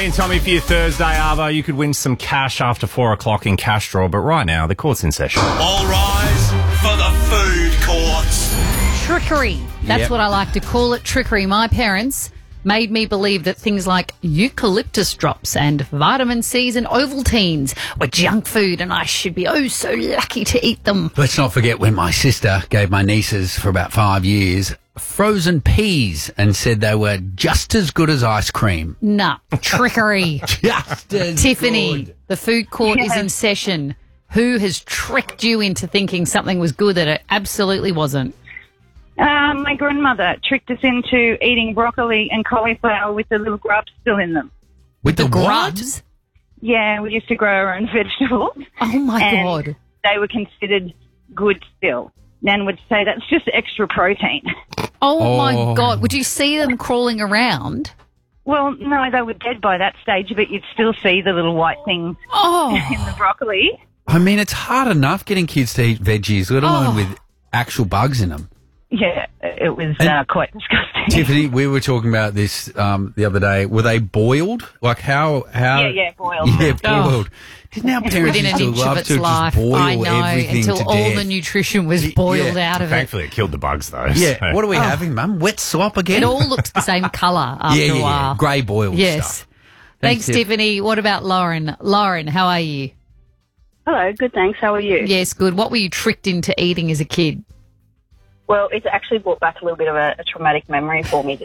and Tommy for your Thursday, Arvo. You could win some cash after 4 o'clock in Cash Draw, but right now, the court's in session. All rise for the food courts. Trickery. That's Yep. what I like to call it, trickery. My parents made me believe that things like eucalyptus drops and vitamin C's and Ovaltines were junk food and I should be oh so lucky to eat them. Let's not forget when my sister gave my nieces for about 5 years frozen peas and said they were just as good as ice cream. Nah, trickery. Just as Tiffany, good. the food court is in session. Who has tricked you into thinking something was good that it absolutely wasn't? My grandmother tricked us into eating broccoli and cauliflower with the little grubs still in them. With the Grubs? Yeah, we used to grow our own vegetables. Oh, my and God. They were considered good still. Nan would say that's just extra protein. Oh, my God. Would you see them crawling around? Well, no, they were dead by that stage, but you'd still see the little white things Oh, in the broccoli. I mean, it's hard enough getting kids to eat veggies, let alone Oh. with actual bugs in them. Yeah, it was quite disgusting. Tiffany, we were talking about this the other day. Were they boiled? Like how? Yeah, boiled. Yeah, boiled. Didn't our parents within used an to inch love of its to life. just boil I know, everything until to all death? the nutrition was boiled out of it. Thankfully, it killed the bugs, though. Yeah. so- What are we having, Mum? Wet slop again? It all looked the same colour after a while. Grey boiled Yes. stuff. Thanks, Tiff. Tiffany. What about Lauren? Lauren, how are you? Hello, good, thanks. How are you? Yes, good. What were you tricked into eating as a kid? Well, it's actually brought back a little bit of a traumatic memory for me.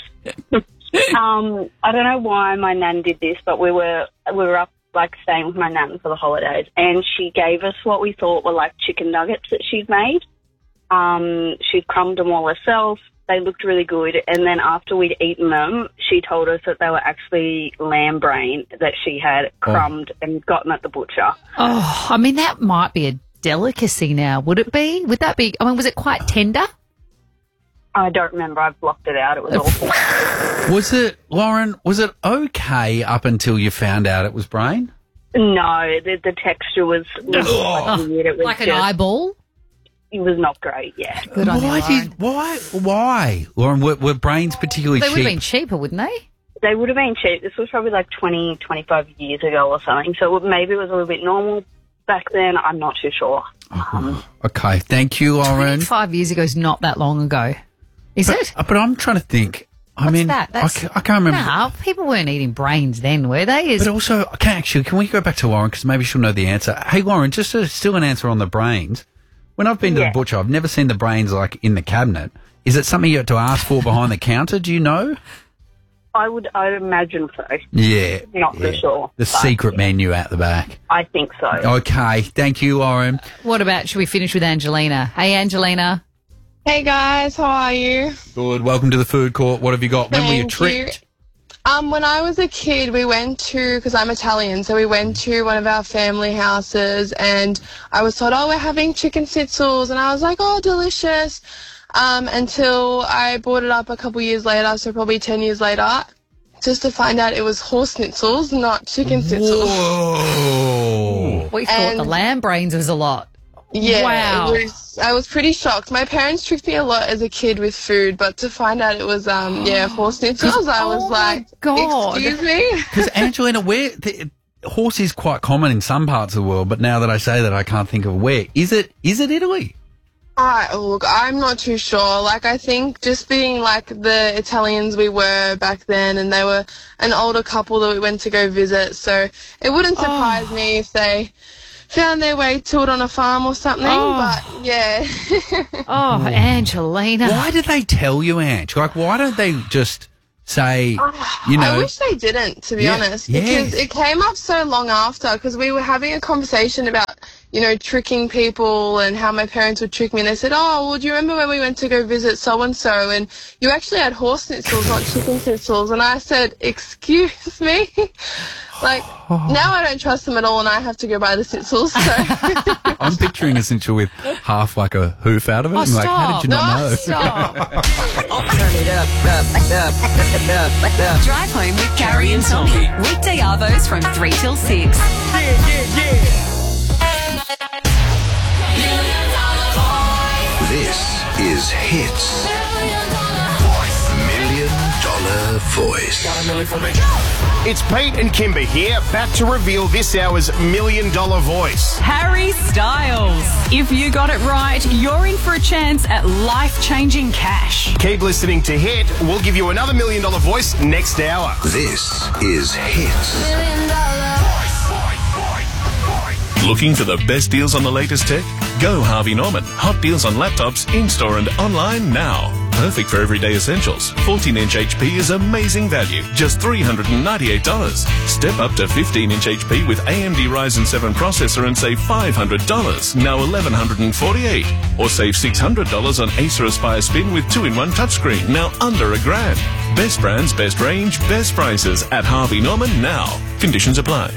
I don't know why my nan did this, but we were up like staying with my nan for the holidays, and she gave us what we thought were like chicken nuggets that she'd made. She'd crumbed them all herself. They looked really good, and then after we'd eaten them, she told us that they were actually lamb brain that she had crumbed and gotten at the butcher. Oh, I mean, that might be a delicacy now. Would it be? Would that be? I mean, was it quite tender? I don't remember. I've blocked it out. It was awful. Was it, Lauren, was it okay up until you found out it was brain? No, the texture was like weird. It was Like an just, eyeball? It was not great, yeah. Good on you, Lauren. Why? Lauren, were brains particularly They cheap? would have been cheaper, wouldn't they? They would have been cheap. This was probably like 20, 25 years ago or something. So maybe it was a little bit normal back then. I'm not too sure. Okay, thank you, Lauren. 25 years ago is not that long ago. Is it? But I'm trying to think. I What's mean, that? I can't remember. Nah, people weren't eating brains then, were they? But also, can we go back to Lauren, because maybe she'll know the answer. Hey, Lauren, just still an answer on the brains. When I've been to the butcher, I've never seen the brains, like, in the cabinet. Is it something you have to ask for behind the counter? Do you know? I'd imagine so. Yeah. Not for sure. The but secret menu out the back. I think so. Okay. Thank you, Lauren. What about, should we finish with Angelina? Hey, Angelina. Hey guys, how are you? Good. Welcome to the food court. What have you got? When were you tricked? When I was a kid, we went to, because I'm Italian, so we went to one of our family houses and I was told, oh, we're having chicken schnitzels. And I was like, oh, delicious. Until I brought it up a couple years later, so probably 10 years later, just to find out it was horse schnitzels, not chicken schnitzels. Whoa. We thought the lamb brains was a lot. Yeah, Wow. I was pretty shocked. My parents tricked me a lot as a kid with food, but to find out it was, horse schnitzels, I was like, God. excuse me? Because, Angelina, horse is quite common in some parts of the world, but now that I say that, I can't think of where. Is it Italy? Look, I'm not too sure. Like, I think just being like the Italians we were back then, and they were an older couple that we went to go visit, so it wouldn't surprise me if they found their way to it on a farm or something, but yeah. Oh, Angelina. Why did they tell you, Ange? Like, why don't they just say, I wish they didn't, to be honest, because it came up so long after, because we were having a conversation about, tricking people and how my parents would trick me, and they said, oh, well, do you remember when we went to go visit so-and-so and you actually had horse schnitzels, not chicken schnitzels? And I said, excuse me? Like, now I don't trust them at all and I have to go buy the schnitzels, so. I'm picturing a schnitzel with half like a hoof out of it. Oh, I'm like, how did you not know? Stop. Turn it up. Drive home with Carrie and Tommy. Weekday Arvos from 3 till 6. This is Hits. $1 million The Voice. It's Pete and Kimber here, back to reveal this hour's $1 million voice. Harry Styles. If you got it right, you're in for a chance at life-changing cash. Keep listening to Hit. We'll give you another $1 million voice next hour. This is Hit. Looking for the best deals on the latest tech? Go Harvey Norman. Hot deals on laptops in-store and online now. Perfect for everyday essentials. 14-inch HP is amazing value, just $398. Step up to 15-inch HP with AMD Ryzen 7 processor and save $500, now $1,148. Or save $600 on Acer Aspire Spin with 2-in-1 touchscreen, now under $1,000. Best brands, best range, best prices at Harvey Norman now. Conditions apply.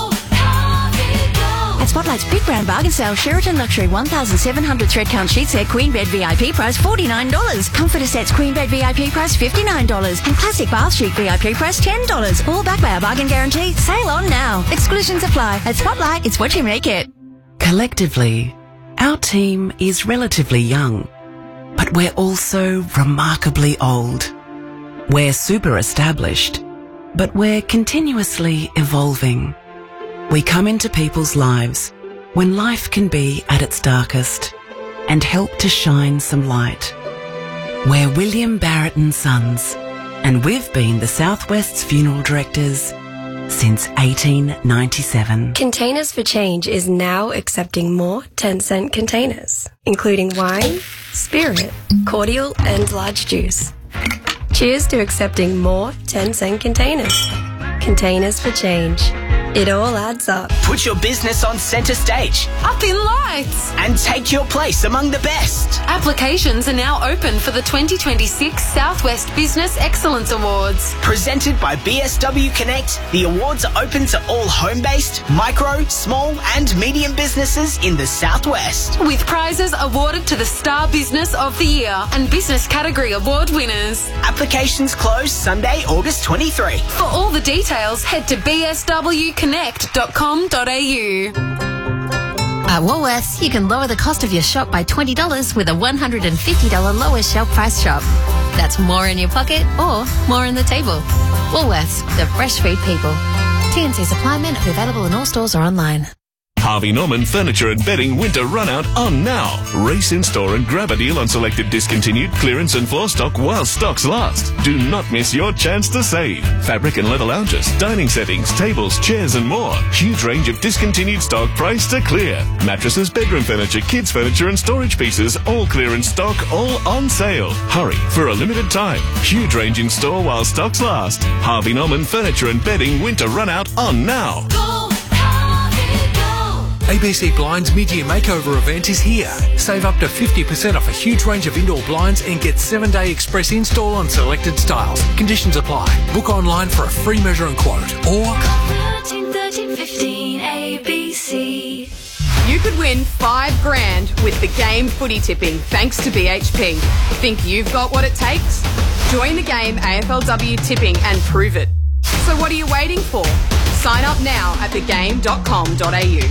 At Spotlight's Big Brand Bargain Sale, Sheraton Luxury 1,700 thread count sheet set, Queen Bed VIP price $49. Comforter sets, Queen Bed VIP price $59. And Classic Bath Chic VIP price $10. All backed by our bargain guarantee. Sale on now. Exclusions apply. At Spotlight, it's what you make it. Collectively, our team is relatively young, but we're also remarkably old. We're super established, but we're continuously evolving. We come into people's lives when life can be at its darkest and help to shine some light. We're William Barrett and Sons, and we've been the Southwest's funeral directors since 1897. Containers for Change is now accepting more 10-cent containers, including wine, spirit, cordial, and large juice. Cheers to accepting more 10-cent containers. Containers for Change. It all adds up. Put your business on centre stage. Up in lights. And take your place among the best. Applications are now open for the 2026 Southwest Business Excellence Awards. Presented by BSW Connect, the awards are open to all home-based, micro, small and medium businesses in the Southwest. With prizes awarded to the Star Business of the Year and Business Category Award winners. Applications close Sunday, August 23. For all the details, head to bswconnect.com.au. At Woolworths, you can lower the cost of your shop by $20 with a $150 lower shelf price shop. That's more in your pocket or more on the table. Woolworths, the fresh food people. TNC supply men are available in all stores or online. Harvey Norman Furniture and Bedding Winter Run-Out on now. Race in store and grab a deal on selected discontinued, clearance and floor stock while stocks last. Do not miss your chance to save. Fabric and leather lounges, dining settings, tables, chairs and more. Huge range of discontinued stock priced to clear. Mattresses, bedroom furniture, kids furniture and storage pieces, all clearance stock, all on sale. Hurry, for a limited time. Huge range in store while stocks last. Harvey Norman Furniture and Bedding Winter Run-Out on now. ABC Blinds Mid-Year Makeover event is here. Save up to 50% off a huge range of indoor blinds and get 7-day express install on selected styles. Conditions apply. Book online for a free measure and quote or 1315 ABC. You could win $5,000 with the game footy tipping thanks to BHP. Think you've got what it takes? Join the game AFLW tipping and prove it. So what are you waiting for? Sign up now at thegame.com.au.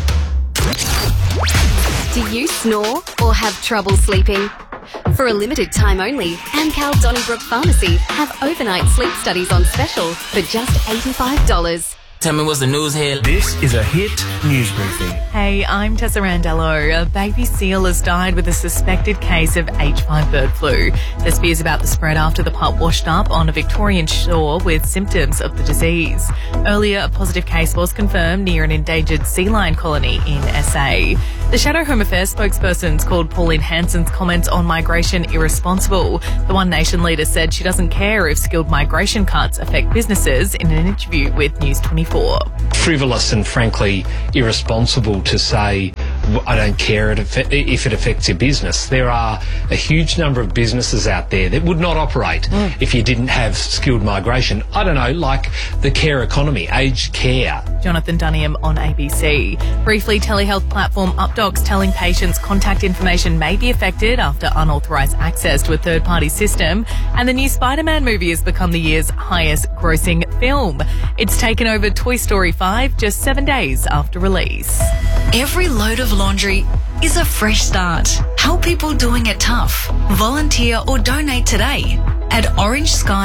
Do you snore or have trouble sleeping? For a limited time only, Amcal Donnybrook Pharmacy have overnight sleep studies on special for just $85. Tell me what's the news here. This is a Hit News Briefing. Hey, I'm Tessa Randello. A baby seal has died with a suspected case of H5 bird flu. There's fears about the spread after the pup washed up on a Victorian shore with symptoms of the disease. Earlier, a positive case was confirmed near an endangered sea lion colony in SA. The Shadow Home Affairs spokespersons called Pauline Hanson's comments on migration irresponsible. The One Nation leader said she doesn't care if skilled migration cuts affect businesses in an interview with News 24. Frivolous and frankly irresponsible to say, I don't care if it affects your business. There are a huge number of businesses out there that would not operate if you didn't have skilled migration. I don't know, like the care economy, aged care. Jonathan Dunniam on ABC. Briefly, telehealth platform UpDocs telling patients contact information may be affected after unauthorised access to a third-party system. And the new Spider-Man movie has become the year's highest grossing film. It's taken over Toy Story 5 just 7 days after release. Every load of laundry is a fresh start. Help people doing it tough. Volunteer or donate today at orangesky.com.au.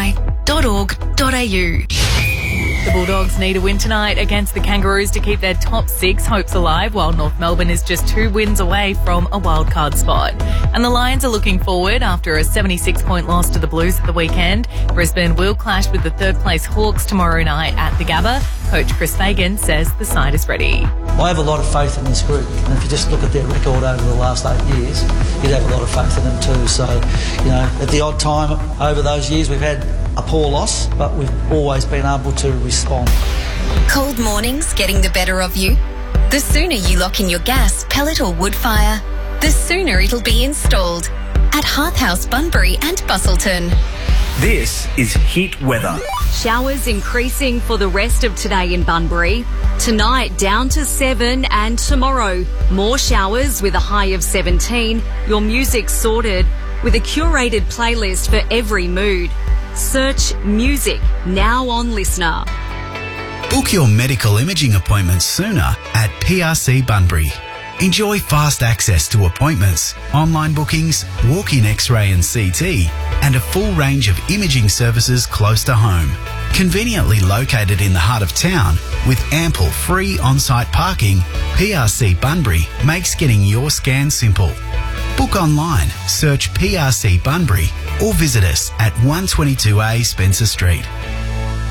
The Bulldogs need a win tonight against the Kangaroos to keep their top 6 hopes alive, while North Melbourne is just 2 wins away from a wildcard spot. And the Lions are looking forward after a 76-point loss to the Blues at the weekend. Brisbane will clash with the third-place Hawks tomorrow night at the Gabba. Coach Chris Fagan says the side is ready. I have a lot of faith in this group, and if you just look at their record over the last 8 years, you'd have a lot of faith in them too. So, at the odd time over those years we've had a poor loss, but we've always been able to respond. Cold mornings getting the better of you? The sooner you lock in your gas, pellet or wood fire, the sooner it'll be installed at Hearth House Bunbury and Bustleton. This is Heat Weather. Showers increasing for the rest of today in Bunbury. Tonight down to 7 and tomorrow more showers with a high of 17. Your music sorted with a curated playlist for every mood. Search music now on Listener. Book your medical imaging appointments sooner at PRC Bunbury. Enjoy fast access to appointments, online bookings, walk-in X-ray and CT, and a full range of imaging services close to home. Conveniently located in the heart of town, with ample free on-site parking, PRC Bunbury makes getting your scan simple. Book online, search PRC Bunbury, or visit us at 122A Spencer Street.